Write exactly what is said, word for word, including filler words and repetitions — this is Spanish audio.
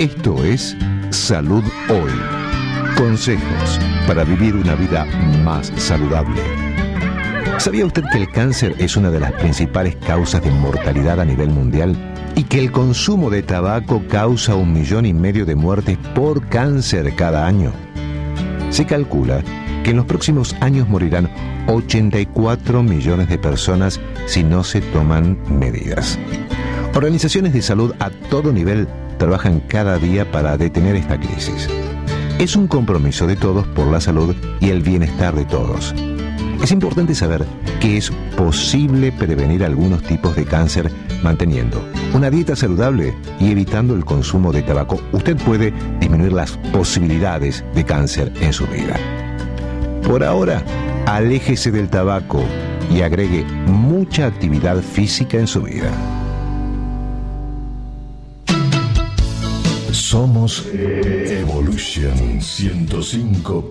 Esto es Salud Hoy. Consejos para vivir una vida más saludable. ¿Sabía usted que el cáncer es una de las principales causas de mortalidad a nivel mundial? Y que el consumo de tabaco causa un millón y medio de muertes por cáncer cada año. Se calcula que en los próximos años morirán ochenta y cuatro millones de personas si no se toman medidas. Organizaciones de salud a todo nivel trabajan cada día para detener esta crisis. Es un compromiso de todos por la salud y el bienestar de todos. Es importante saber que es posible prevenir algunos tipos de cáncer manteniendo una dieta saludable y evitando el consumo de tabaco. Usted puede disminuir las posibilidades de cáncer en su vida. Por ahora, aléjese del tabaco y agregue mucha actividad física en su vida. Somos Evolution ciento cinco